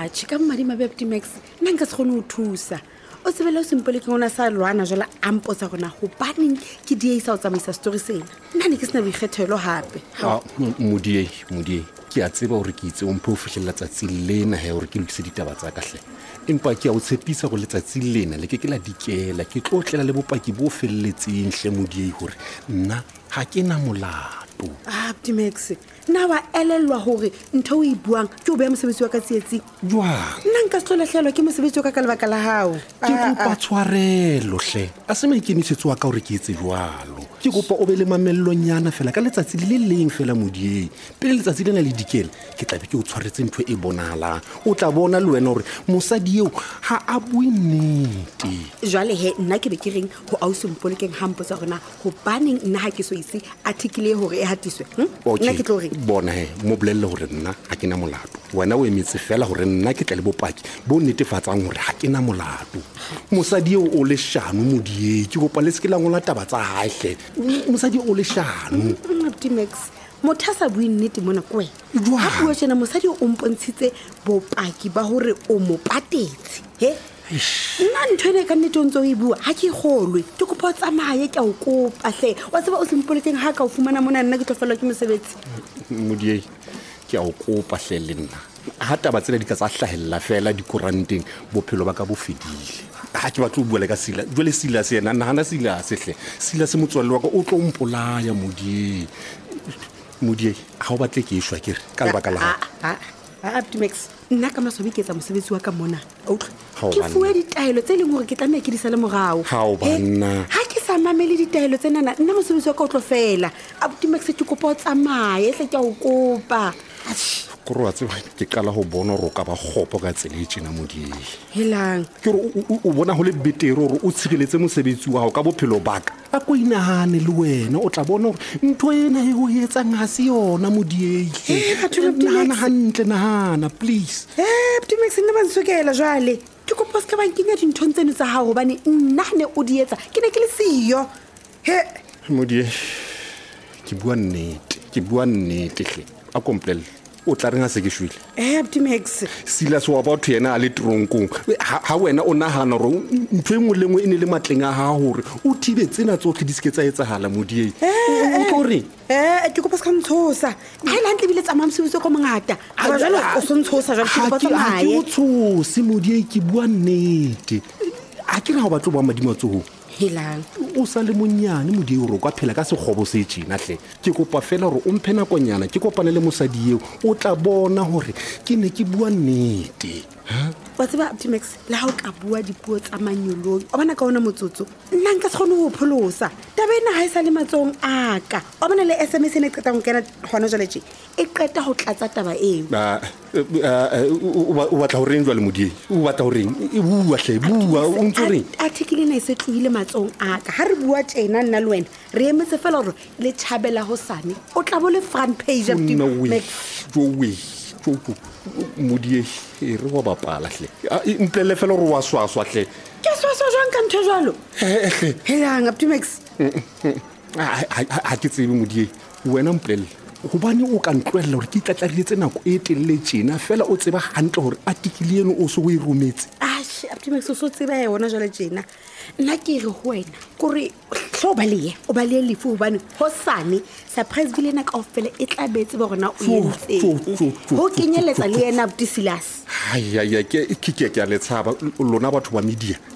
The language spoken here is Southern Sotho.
ka mmadima Optimax nna nka se kgone ho thusa o tsebela o sempole ke ona sa lwana jwale a mpotsa gona go baneng ke diesa o tsamaisa story sena nna ne ke sena boikgethelo hape modie ke a tseba hore ke itse o mphe o fihlella tsatsi lena he hore ke lokise ditaba tsa kahle empa ke a o tshepisa go letsatsi lena le ke la dikela ke tlotlela le bopaki bo felletseng hle modie hore nna ha ke na molato Optimax na wa elelwa hore ntho o e buang ke o beya mosebetsi wa ka tsietsing jwang nna nka se tlolahlelwa ke mosebetsi wa ka lebaka la hao ke kopa tshwarelo hle a se maikemisetso wa ka hore ke etse jwalo ke kopa o be le mamellonyana fela ka letsatsi le leng fela modie pele letsatsi lena le dikela ke tla be ke o tshwaretse ntho e bonahalang o tla bona le wena hore mosadi eo ha a bue nnete jwale he nna ke be ke reng ho ausempolekeng hampotsa gona go baneng nna ha ke so ise article hore e hatiswe nna ke tlo reng bona he mo bolelle hore nna ha ke na molato wena o emetse fela hore nna ke tla le bopaki bo netefatsang hore ha ke na molato mosadi eo o le shano modie ke kopa le se ke la ngola taba tsa hae mosadi o le shano Optimax motho a sa bue nnete mona ko wena Jwang? ha bua tjena mosadi o mpontshitse bopaki ba hore o mo patetse he nna ntho ene ka nnete o ntse o e bua ha ke kgolwe ke kopa o tsamaye ke a o kopa hle wa tseba o sempolekeng ha ka o fumana mona nna ke tlo fellwa ke mosebetsi modie ke a o kopa hle le nna ha taba tsela di ka tsa hlahella fela dikoranteng bophelo ba ka bo fedile ha ke batla o bua le ka Sila jwale Sila se yena nahana Sila se hle Sila se motswalle wa ka o tlo mpolaya modie ha o batle ke ishwa ke re ka lebaka la Optimax nna ka masobe ke etsa mosebetsi wa ka mona Ha o ke banna. fuwe ditaelo tse leng hore ke tlameha ke di sale morao Ha o banna. ha ke sa mamele ditaelo tsenana nna mosebetsi wa ka o tlo fela Optimax ke kopa o tsamaye hle ke a o kopa kore wa tseba ke qala ho bona hore o ka ba kgopo ka tsela e tjena modie helang ke re o bona ho le betere hore o tshireletse mosebetsi wa hao ka bophelo baka a ko inahane le wena o tla bona hore ntho ena e o etsang ha se yona Optimax. nahana please Optimax nna ba nsokela jwale ke kopa se ka ba nkenya dinthong tseno tsa hao hobane nna ne o di etsa ke ne ke le siyo he modie ke bua nnete hle a komplele o tla reng a se ke shwile Optimax Silas wa batho yena a le tronkong ha wena o nahana hore ntho e nngwe le nngwe e ne le matleng a ha hore o thibe tsena tsohle di se ke tsa etsahala modie o tlo reng ke kopa se ka ntshosa ha ile hantle bile tsamaya mosebetsi ko mongata a jwale o so ntshosa jwale ke kopa ha ke tsamaye o tshose modie ke bua nnete a ke re ha o batla ba madimatsohong helang o sa le monyane modie hore o ka phela ka sekgobo se tjena hle ke kopa fela hore o mphe nakonyana ke kopane le mosadi eo o tla bona hore ke ne ke bua nnete wa tseba Optimax le ha o ka bua dipuo tsa manyolong o bona ka ona motsotso nna nka se kgone ho pholosa taba ena ha e sa le matsong a ka o bona le SMS ene qeta go kena hona jwale tje e qeta ho tlatsa taba eo o batla ho reng jwale modie o batla ho reng e bua hle bua o ntso reng article ena e se tlohile matsong a ka ha re bua tjena nna le wena re emetse fela hore le tjhabela hosane o tla bo le front page modie e re wa bapala hle mplele fela hore wa swaswa hle ke swaswa jwang ka ntho jwalo helang Optimax ha ke tsebe modie wena mplele gobane o ka ntloella hore ke tlatlariletse nako e telele tjena fela o tseba hantle hore article eno o so o e rometse Optimax o so tseba yona jwale tjena nna ke re ho wena kore hlo o balehe lefu hobane hosane surprise vile na kaofela e tla betse ba rona o entseng ho kenyeletsa le yena Silas ke a le tshaba lona batho ba media